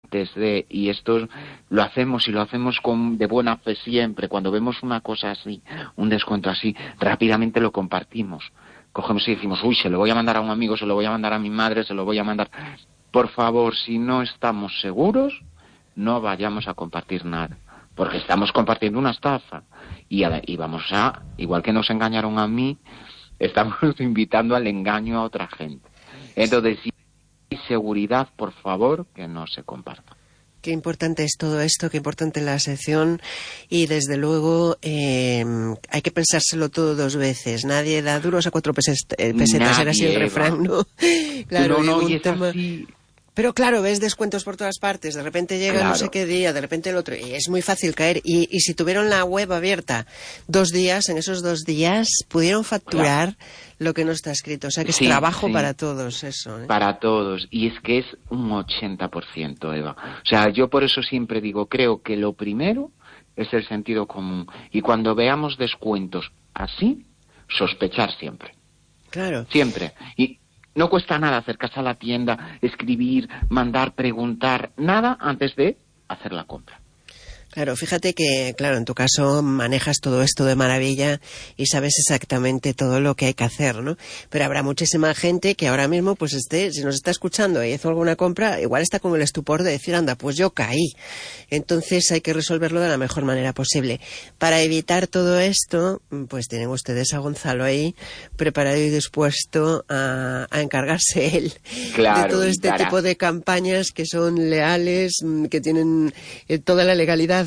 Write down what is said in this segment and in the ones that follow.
y esto lo hacemos y lo hacemos de buena fe siempre. Cuando vemos una cosa así, un descuento así, rápidamente lo compartimos. Cogemos y decimos, uy, se lo voy a mandar a un amigo, se lo voy a mandar a mi madre, se lo voy a mandar. Por favor, si no estamos seguros, no vayamos a compartir nada, porque estamos compartiendo una estafa. Y vamos a, igual que nos engañaron a mí, estamos invitando al engaño a otra gente. Entonces, si hay seguridad, por favor, que no se comparta. Qué importante es todo esto, qué importante la sección, y desde luego hay que pensárselo todo 2 veces. Nadie da duros a 4 pesetas, era así el refrán, ¿no? Claro, no, y es tema... así. Pero claro, ves descuentos por todas partes, de repente llega no sé qué día, de repente el otro, y es muy fácil caer. Y si tuvieron la web abierta 2 días, en esos 2 días pudieron facturar lo que no está escrito. O sea que es trabajo para todos eso, ¿eh? Para todos, y es que es un 80%, Eva. O sea, yo por eso siempre digo, creo que lo primero es el sentido común. Y cuando veamos descuentos así, sospechar siempre. Claro. Siempre. Y no cuesta nada acercarse a la tienda, escribir, mandar, preguntar, nada antes de hacer la compra. Claro, fíjate que, claro, en tu caso manejas todo esto de maravilla y sabes exactamente todo lo que hay que hacer, ¿no? Pero habrá muchísima gente que ahora mismo, pues si nos está escuchando y hizo alguna compra, igual está con el estupor de decir, anda, pues yo caí. Entonces hay que resolverlo de la mejor manera posible. Para evitar todo esto, pues tienen ustedes a Gonzalo ahí preparado y dispuesto a encargarse él de todo este tipo de campañas que son leales, que tienen toda la legalidad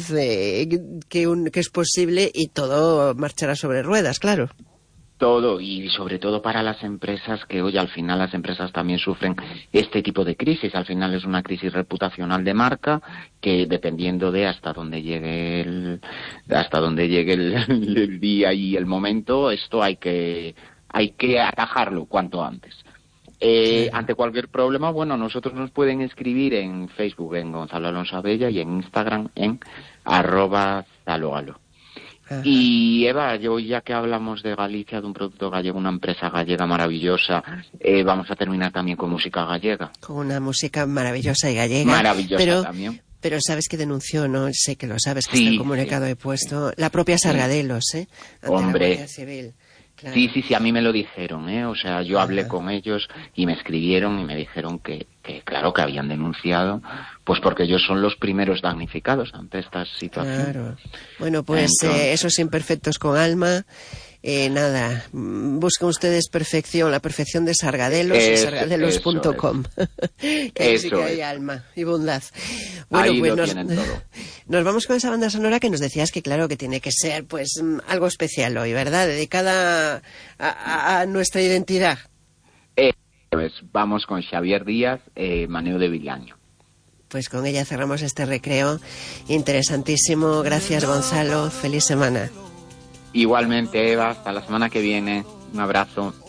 que es posible, y todo marchará sobre ruedas, claro. Todo, y sobre todo para las empresas, que hoy al final las empresas también sufren este tipo de crisis. Al final es una crisis reputacional de marca que, dependiendo de hasta dónde llegue el día y el momento, esto hay que atajarlo cuanto antes. Ante cualquier problema, bueno, nosotros nos pueden escribir en Facebook, en Gonzalo Alonso Abella, y en Instagram en @zaloalo. Y Eva, ya que hablamos de Galicia, de un producto gallego, una empresa gallega maravillosa, vamos a terminar también con música gallega. Con una música maravillosa y gallega. Maravillosa también. Pero sabes que denunció, ¿no? Sé que lo sabes, que está el comunicado he puesto. La propia Sargadelos, ante Hombre. la Guardia Civil. Claro. Sí, a mí me lo dijeron, O sea, yo hablé con ellos y me escribieron y me dijeron que claro, que habían denunciado, pues porque ellos son los primeros damnificados ante esta situación. Claro. Bueno, pues esos imperfectos con alma, nada, busquen ustedes la perfección de Sargadelos, y sargadelos.com. Que sí que hay alma y bondad. Bueno, ahí pues lo tienen todo. Nos vamos con esa banda sonora que nos decías que claro, que tiene que ser pues algo especial hoy, ¿verdad? Dedicada a nuestra identidad. Pues vamos con Xavier Díaz, Maneo de Vilaño. Pues con ella cerramos este recreo interesantísimo. Gracias, Gonzalo. Feliz semana. Igualmente, Eva, hasta la semana que viene. Un abrazo.